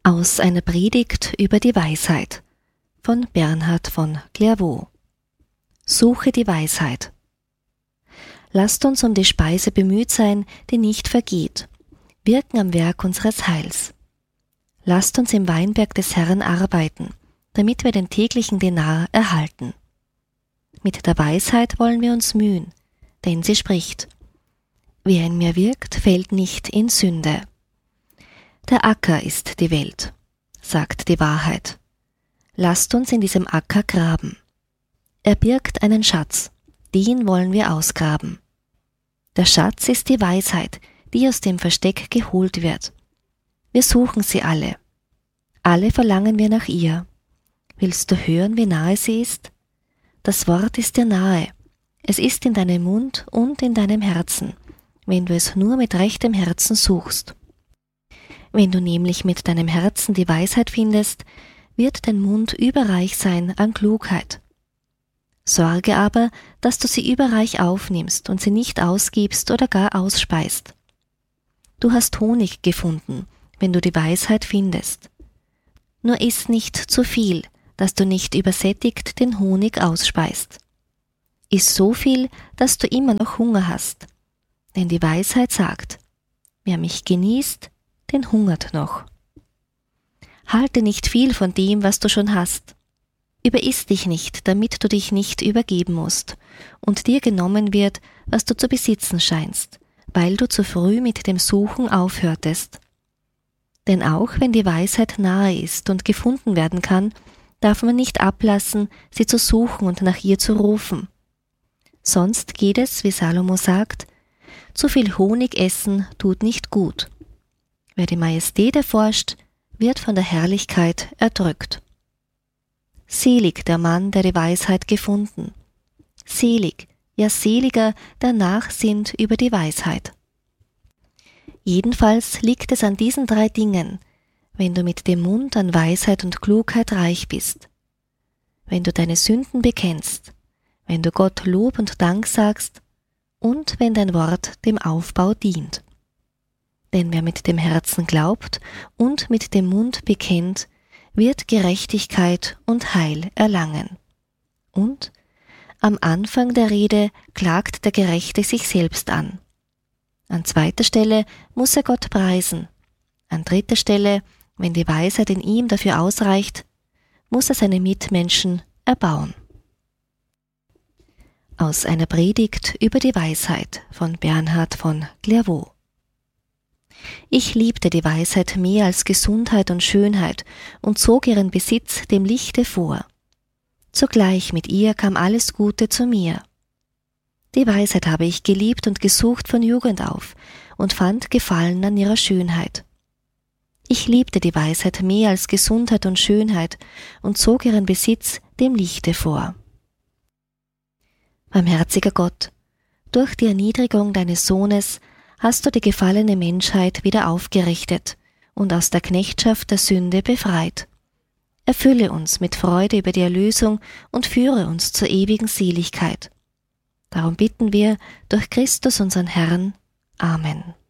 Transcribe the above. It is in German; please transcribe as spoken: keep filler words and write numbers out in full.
Aus einer Predigt über die Weisheit von Bernhard von Clairvaux. Suche die Weisheit. Lasst uns um die Speise bemüht sein, die nicht vergeht, wirken am Werk unseres Heils. Lasst uns im Weinberg des Herrn arbeiten, damit wir den täglichen Denar erhalten. Mit der Weisheit wollen wir uns mühen, denn sie spricht: Wer in mir wirkt, fällt nicht in Sünde. Der Acker ist die Welt, sagt die Wahrheit. Lasst uns in diesem Acker graben. Er birgt einen Schatz, den wollen wir ausgraben. Der Schatz ist die Weisheit, die aus dem Versteck geholt wird. Wir suchen sie alle. Alle verlangen wir nach ihr. Willst du hören, wie nahe sie ist? Das Wort ist dir nahe. Es ist in deinem Mund und in deinem Herzen, wenn du es nur mit rechtem Herzen suchst. Wenn du nämlich mit deinem Herzen die Weisheit findest, wird dein Mund überreich sein an Klugheit. Sorge aber, dass du sie überreich aufnimmst und sie nicht ausgibst oder gar ausspeist. Du hast Honig gefunden, wenn du die Weisheit findest. Nur iss nicht zu viel, dass du nicht übersättigt den Honig ausspeist. Iss so viel, dass du immer noch Hunger hast. Denn die Weisheit sagt: Wer mich genießt, den hungert noch. Halte nicht viel von dem, was du schon hast. Überiss dich nicht, damit du dich nicht übergeben musst und dir genommen wird, was du zu besitzen scheinst, weil du zu früh mit dem Suchen aufhörtest. Denn auch wenn die Weisheit nahe ist und gefunden werden kann, darf man nicht ablassen, sie zu suchen und nach ihr zu rufen. Sonst geht es, wie Salomo sagt: Zu viel Honig essen tut nicht gut. Wer die Majestät erforscht, wird von der Herrlichkeit erdrückt. Selig der Mann, der die Weisheit gefunden. Selig, ja seliger, der nachsinnt über die Weisheit. Jedenfalls liegt es an diesen drei Dingen, wenn du mit dem Mund an Weisheit und Klugheit reich bist. Wenn du deine Sünden bekennst, wenn du Gott Lob und Dank sagst und wenn dein Wort dem Aufbau dient. Denn wer mit dem Herzen glaubt und mit dem Mund bekennt, wird Gerechtigkeit und Heil erlangen. Und am Anfang der Rede klagt der Gerechte sich selbst an. An zweiter Stelle muss er Gott preisen. An dritter Stelle, wenn die Weisheit in ihm dafür ausreicht, muss er seine Mitmenschen erbauen. Aus einer Predigt über die Weisheit von Bernhard von Clairvaux. Ich liebte die Weisheit mehr als Gesundheit und Schönheit und zog ihren Besitz dem Lichte vor. Zugleich mit ihr kam alles Gute zu mir. Die Weisheit habe ich geliebt und gesucht von Jugend auf und fand Gefallen an ihrer Schönheit. Ich liebte die Weisheit mehr als Gesundheit und Schönheit und zog ihren Besitz dem Lichte vor. Barmherziger Gott, durch die Erniedrigung deines Sohnes hast du die gefallene Menschheit wieder aufgerichtet und aus der Knechtschaft der Sünde befreit. Erfülle uns mit Freude über die Erlösung und führe uns zur ewigen Seligkeit. Darum bitten wir durch Christus unseren Herrn. Amen.